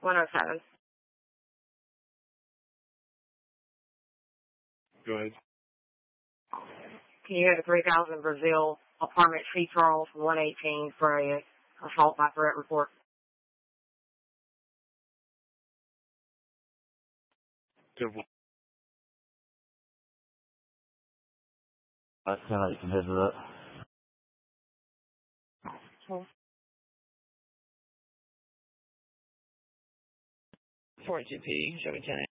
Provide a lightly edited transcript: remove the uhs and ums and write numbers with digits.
107. Go ahead. Can you hear the 3000 Brazil apartment C. Charles 118 for a assault by threat report? I can hear that. 42P, Chevy 10.